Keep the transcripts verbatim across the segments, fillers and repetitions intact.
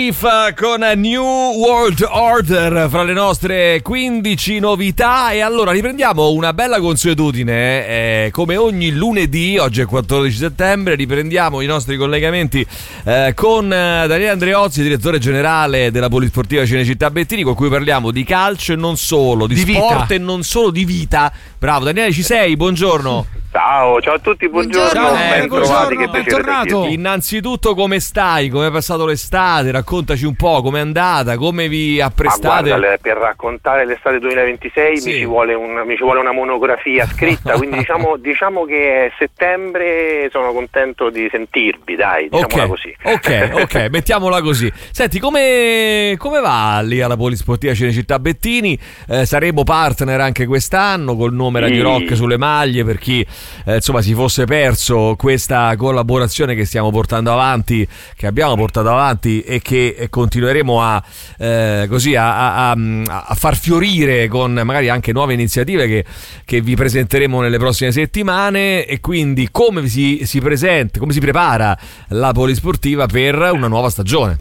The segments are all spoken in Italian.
Con New World Order fra le nostre quindici novità. E allora riprendiamo una bella consuetudine, eh, come ogni lunedì. Oggi è quattordici settembre, riprendiamo i nostri collegamenti eh, con eh, Daniele Andreozzi, direttore generale della Polisportiva Cinecittà Bettini, con cui parliamo di calcio e non solo, di, di sport vita. E non solo, di vita. Bravo Daniele, ci sei? Buongiorno. Ciao, ciao a tutti, buongiorno, ciao, ben trovati, che bentornato. Innanzitutto come stai? Come è passato l'estate? Raccontaci un po' com'è andata, come vi apprestate. Ma guarda, per raccontare l'estate duemilaventisei sì. mi, ci vuole un, mi ci vuole una monografia scritta, quindi diciamo, diciamo che è settembre, sono contento di sentirvi, dai, diciamola okay. così. Ok, ok, mettiamola così. Senti, come, come va lì alla Polisportiva Cinecittà Bettini? Eh, saremo partner anche quest'anno col nome sì. Radio Rock sulle maglie, per chi Eh, insomma si fosse perso questa collaborazione che stiamo portando avanti, che abbiamo portato avanti e che continueremo a eh, così a, a, a far fiorire con magari anche nuove iniziative che, che vi presenteremo nelle prossime settimane. E quindi come si, si presenta, come si prepara la Polisportiva per una nuova stagione?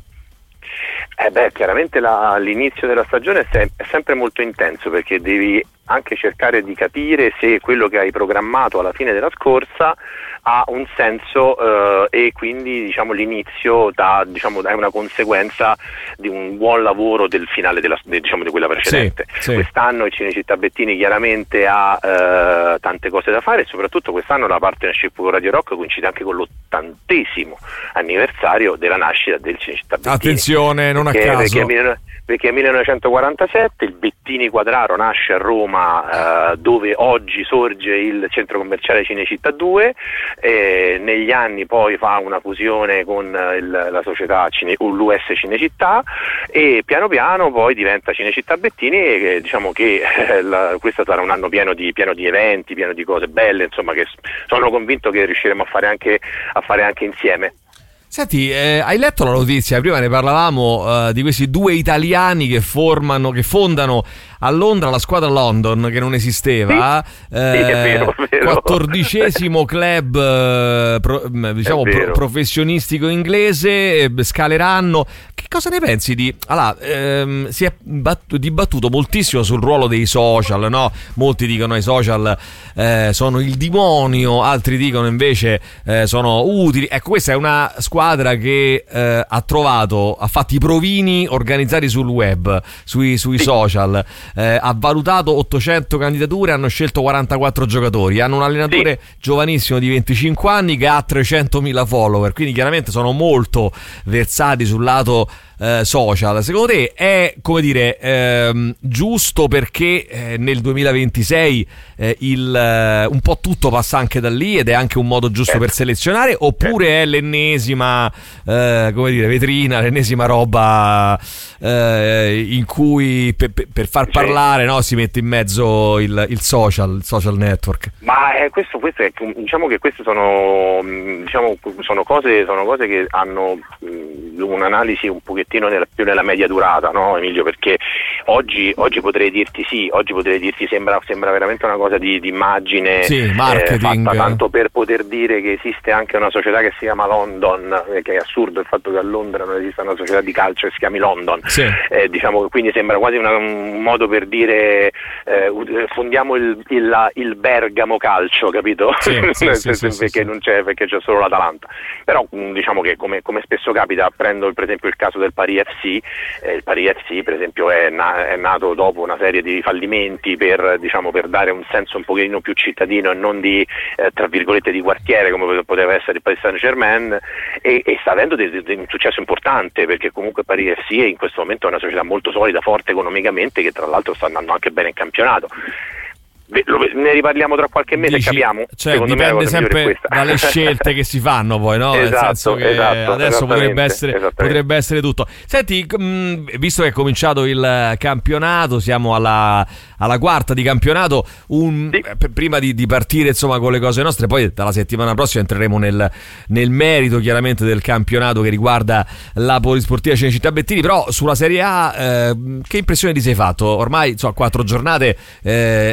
Eh beh, chiaramente la, l'inizio della stagione è, se, è sempre molto intenso, perché devi anche cercare di capire se quello che hai programmato alla fine della scorsa ha un senso eh, e quindi diciamo l'inizio da, diciamo, è una conseguenza di un buon lavoro del finale della, diciamo, di quella precedente. Sì, sì. Quest'anno il Cinecittà Bettini chiaramente ha eh, tante cose da fare, e soprattutto quest'anno la partnership con Radio Rock coincide anche con l'ottantesimo anniversario della nascita del Cinecittà Bettini. Attenzione, non a perché, caso. Perché, perché nel millenovecentoquarantasette il Bettini Quadraro nasce a Roma, eh, dove oggi sorge il centro commerciale Cinecittà due. E negli anni poi fa una fusione con il, la società Cine, l'U S Cinecittà, e piano piano poi diventa Cinecittà Bettini, e diciamo che eh, la, questo sarà un anno pieno di, pieno di eventi, pieno di cose belle, insomma, che sono convinto che riusciremo a fare anche, a fare anche insieme. Senti, eh, hai letto la notizia? Prima ne parlavamo eh, di questi due italiani che formano, che fondano a Londra la squadra London, che non esisteva. Sì, eh, sì, è vero, è vero. quattordicesimo club eh, pro, diciamo pro, professionistico inglese, eh, scaleranno. Che cosa ne pensi di... Allora, ehm, si è bat- dibattuto moltissimo sul ruolo dei social, no? Molti dicono i social eh, sono il demonio, altri dicono invece eh, sono utili. Ecco, questa è una squadra che eh, ha trovato, ha fatto i provini organizzati sul web, sui, sui sì. social. Eh, ha valutato ottocento candidature, hanno scelto quarantaquattro giocatori, hanno un allenatore sì. giovanissimo di venticinque anni che ha trecentomila follower, quindi chiaramente sono molto versati sul lato eh, social. Secondo te è, come dire, ehm, giusto perché eh, nel duemilaventisei eh, il, eh, un po' tutto passa anche da lì ed è anche un modo giusto eh. per selezionare, oppure eh. è l'ennesima eh, come dire, vetrina, l'ennesima roba eh, in cui per, per far parlare, no, si mette in mezzo il, il social, il social network? Ma eh, questo, questo è, diciamo che queste sono, diciamo, sono cose, sono cose che hanno mh, un'analisi un pochettino nella, più nella media durata, no, Emilio? Perché oggi, oggi potrei dirti sì, oggi potrei dirti sembra, sembra veramente una cosa di, di immagine, sì, marketing, eh, fatta tanto per poter dire che esiste anche una società che si chiama London, eh, che è assurdo il fatto che a Londra non esista una società di calcio che si chiami London. Sì. Eh, diciamo che quindi sembra quasi una, un modo per dire eh, fondiamo il, il, il Bergamo calcio, capito? Sì, sì, sì, sì, perché sì, non c'è, perché c'è solo l'Atalanta. Però diciamo che come, come spesso capita, prendo per esempio il caso del Paris F C, eh, il Paris F C per esempio è, na- è nato dopo una serie di fallimenti per, diciamo, per dare un senso un pochino più cittadino e non di eh, tra virgolette di quartiere come poteva essere il Paris Saint-Germain, e, e sta avendo de- de- un successo importante, perché comunque Paris F C in questo momento è una società molto solida, forte economicamente, che tra l'altro sta andando anche bene in campionato. Ne riparliamo tra qualche mese. Dici, e capiamo. Cioè, dipende sempre dalle scelte che si fanno poi, no? Esatto, nel senso che esatto, adesso potrebbe essere, potrebbe essere tutto. Senti, mh, visto che è cominciato il campionato, siamo alla, alla quarta di campionato, un, sì. eh, prima di, di partire insomma con le cose nostre, poi dalla settimana prossima entreremo nel, nel merito chiaramente del campionato che riguarda la Polisportiva Cinecittà Bettini. Però sulla Serie A eh, che impressione ti sei fatto? Ormai insomma, quattro giornate, eh, non ancora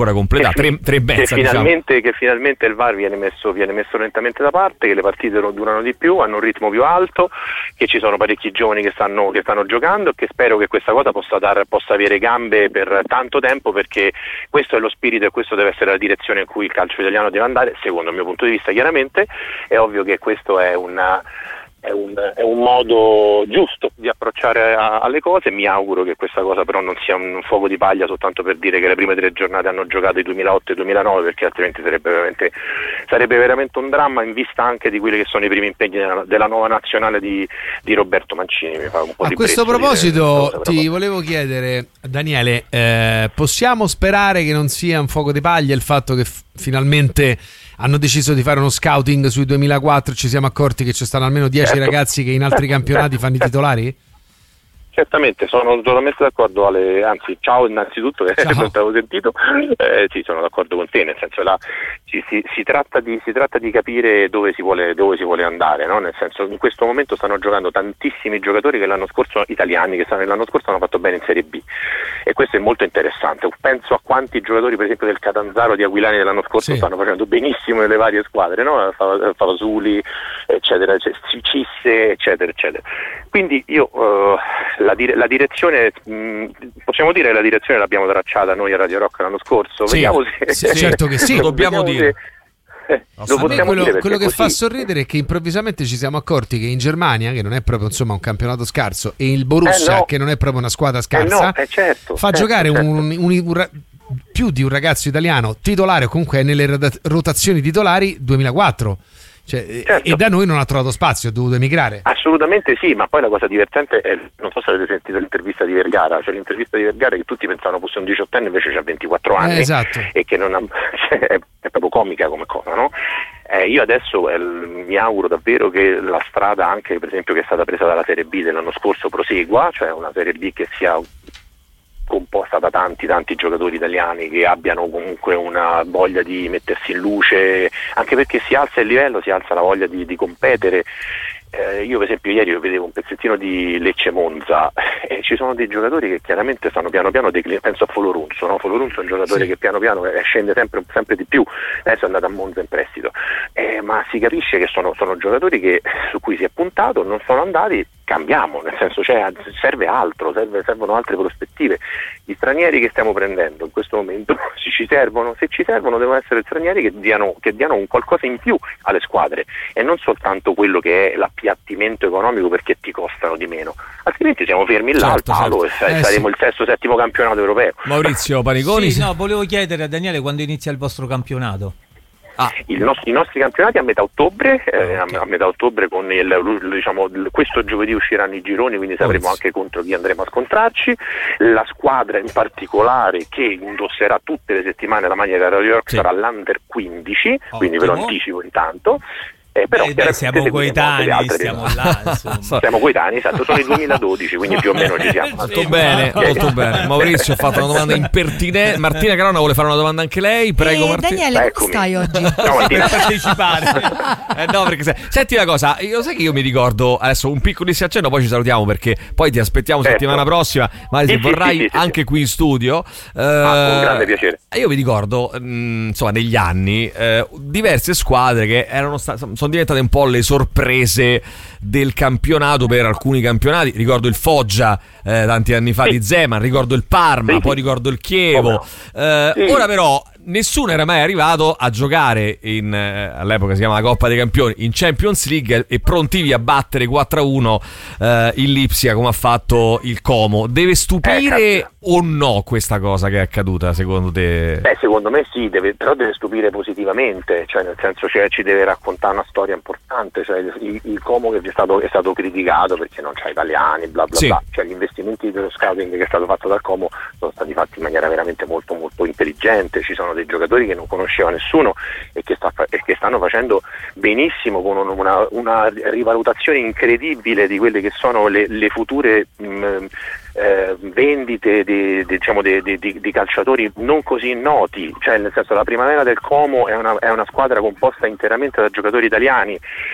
ancora completata, tre, tre e mezza, che finalmente, diciamo. che finalmente il V A R viene messo, viene messo lentamente da parte, che le partite durano di più, hanno un ritmo più alto, che ci sono parecchi giovani che stanno, che stanno giocando, e che spero che questa cosa possa, dar, possa avere gambe per tanto tempo, perché questo è lo spirito e questo deve essere la direzione in cui il calcio italiano deve andare, secondo il mio punto di vista. Chiaramente è ovvio che questo è una È un, è un modo giusto di approcciare a, alle cose. Mi auguro che questa cosa però non sia un fuoco di paglia soltanto per dire che le prime tre giornate hanno giocato i duemilaotto e duemilanove, perché altrimenti sarebbe veramente, sarebbe veramente un dramma, in vista anche di quelli che sono i primi impegni della, della nuova nazionale di, di Roberto Mancini. Mi fa un po' a di questo proposito ti volevo chiedere, Daniele, eh, possiamo sperare che non sia un fuoco di paglia il fatto che f- finalmente hanno deciso di fare uno scouting sui duemilaquattro e ci siamo accorti che ci stanno almeno dieci certo. ragazzi che in altri campionati fanno i titolari? Certamente, sono totalmente d'accordo, Ale, anzi ciao innanzitutto, che non ti avevo sentito, eh, sì, sono d'accordo con te, nel senso là ci, si, si, tratta di, si tratta di capire dove si vuole, dove si vuole andare, no? Nel senso, in questo momento stanno giocando tantissimi giocatori che l'anno scorso, italiani, che stanno, l'anno scorso hanno fatto bene in Serie B, e questo è molto interessante. Penso a quanti giocatori per esempio del Catanzaro di Aquilani dell'anno scorso sì. stanno facendo benissimo nelle varie squadre, no? Favasuli, eccetera, Cisse, eccetera, eccetera. Quindi io... Uh, La, dire- la direzione, mh, possiamo dire che la direzione l'abbiamo tracciata noi a Radio Rock l'anno scorso. Sì, Vediamo se, sì, certo che sì, lo dobbiamo dire. Se, eh, lo quello, dire quello che così. fa sorridere è che improvvisamente ci siamo accorti che in Germania, che non è proprio insomma un campionato scarso, e il Borussia, eh no. che non è proprio una squadra scarsa, eh no, eh certo, fa certo, giocare certo. Un, un, un, più di un ragazzo italiano titolare, o comunque è nelle rotazioni titolari duemilaquattro. Cioè, certo. E da noi non ha trovato spazio, ha dovuto emigrare. Assolutamente sì, ma poi la cosa divertente è, non so se avete sentito l'intervista di Vergara, cioè l'intervista di Vergara che tutti pensavano fosse un diciottenne, invece c'ha ventiquattro anni, eh, esatto. e che non ha, cioè, è, è proprio comica come cosa, no? Eh, io adesso eh, mi auguro davvero che la strada, anche per esempio che è stata presa dalla Serie B dell'anno scorso, prosegua, cioè una Serie B che sia composta da tanti tanti giocatori italiani che abbiano comunque una voglia di mettersi in luce, anche perché si alza il livello, si alza la voglia di, di competere. Eh, io per esempio ieri vedevo un pezzettino di Lecce Monza e ci sono dei giocatori che chiaramente stanno piano piano declinando. Penso a Folorunzo, no? Folorunzo è un giocatore sì. che piano piano scende sempre, sempre di più, adesso è andato a Monza in prestito, eh, ma si capisce che sono, sono giocatori che, su cui si è puntato, non sono andati, cambiamo, nel senso cioè, serve altro, serve, servono altre prospettive. Gli stranieri che stiamo prendendo in questo momento, se ci servono, se ci servono devono essere stranieri che diano, che diano un qualcosa in più alle squadre, e non soltanto quello che è l'appiattimento economico perché ti costano di meno, altrimenti siamo fermi là certo, al palo certo. e eh, saremo sì. il sesto settimo campionato europeo. Maurizio Paniconi. Sì, no, volevo chiedere a Daniele quando inizia il vostro campionato. Ah. Il nostro, I nostri campionati a metà ottobre, eh, okay. a, a metà ottobre con il, diciamo, questo giovedì usciranno i gironi, quindi sapremo anche contro chi andremo a scontrarci. La squadra in particolare che indosserà tutte le settimane la maglia della Radio York sì. sarà l'Under quindici, Ottimo. Quindi ve lo anticipo intanto. Eh, però beh, beh, siamo coetanei, stiamo là, siamo coetanei, esatto, sono il duemiladodici, quindi più o meno ci siamo. Molto bene, molto bene. Maurizio ha fatto una domanda impertinente. Martina Caronna vuole fare una domanda anche lei, prego. eh, Martina. Daniele, come stai oggi? No, per partecipare. eh, no, perché se... Senti una cosa, io sai che io mi ricordo adesso un piccolissimo accenno, poi ci salutiamo perché poi ti aspettiamo certo. settimana prossima, ma se sì, vorrai sì, sì, anche sì. qui in studio. Eh, ah, con grande piacere. Io vi ricordo, mh, insomma, negli anni eh, diverse squadre che erano sta- sono diventate un po' le sorprese del campionato per alcuni campionati. Ricordo il Foggia eh, tanti anni fa sì. di Zeman, ricordo il Parma, sì. poi ricordo il Chievo. Eh, sì. Ora però nessuno era mai arrivato a giocare in eh, all'epoca si chiamava Coppa dei Campioni, in Champions League, e prontivi a battere quattro a uno eh, il Lipsia come ha fatto il Como. Deve stupire eh, o no questa cosa che è accaduta secondo te? Beh, secondo me sì, deve, però deve stupire positivamente, cioè nel senso cioè, ci deve raccontare una storia importante, cioè il, il Como che è stato, è stato criticato perché non c'ha italiani, bla bla sì. bla, cioè gli investimenti dello scouting che è stato fatto dal Como sono stati fatti in maniera veramente molto molto intelligente, ci sono dei giocatori che non conosceva nessuno e che, sta, e che stanno facendo benissimo con una, una rivalutazione incredibile di quelle che sono le, le future mh, eh, vendite di, di, diciamo, di, di, di calciatori non così noti, cioè nel senso la Primavera del Como è una, è una squadra composta interamente da giocatori italiani.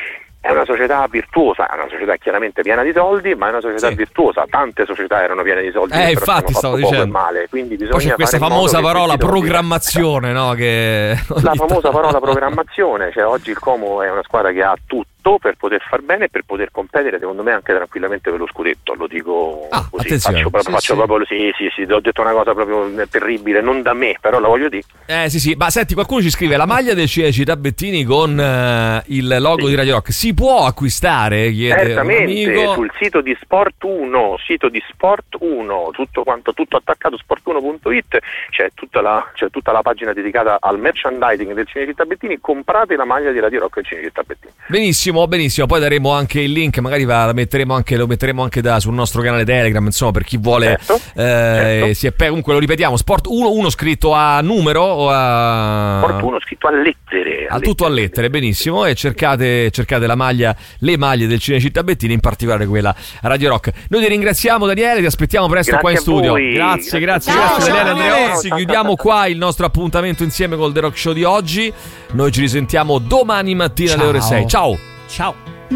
è una società virtuosa, è una società chiaramente piena di soldi, ma è una società sì. virtuosa. Tante società erano piene di soldi, eh, infatti stavo dicendo male, quindi bisogna poi c'è questa famosa parola programmazione, no? Che la famosa parola programmazione, cioè oggi il Como è una squadra che ha tutto per poter far bene e per poter competere, secondo me, anche tranquillamente per lo scudetto. Lo dico ah, così, attenzione. faccio, sì, faccio sì. proprio sì, sì, sì, ho detto una cosa proprio terribile, non da me, però la voglio dire. Eh sì sì, ma senti, qualcuno ci scrive la maglia del Cinecittà Bettini con uh, il logo sì. di Radio Rock si può acquistare? Chiede certamente sul sito di Sport uno, sito di Sport uno, tutto quanto, tutto attaccato, sport uno punto it, c'è tutta la, c'è tutta la pagina dedicata al merchandising del Cinecittà Bettini. Comprate la maglia di Radio Rock e Cinecittà Bettini. Benissimo, benissimo, poi daremo anche il link, magari la metteremo anche, lo metteremo anche da, sul nostro canale Telegram, insomma, per chi vuole certo, eh, certo. Si è, comunque lo ripetiamo, Sport uno, uno scritto a numero o a Sport uno scritto a lettere, a, a tutto a lettere, benissimo, e cercate, cercate la maglia, le maglie del Cinecittà Bettini, in particolare quella Radio Rock. Noi ti ringraziamo, Daniele, ti aspettiamo presto grazie qua in studio. Voi. Grazie, grazie, ciao, grazie, ciao, Daniele Andreozzi. Chiudiamo qua il nostro appuntamento insieme col The Rock Show di oggi. Noi ci risentiamo domani mattina ciao. alle ore sei. Ciao. Ciao.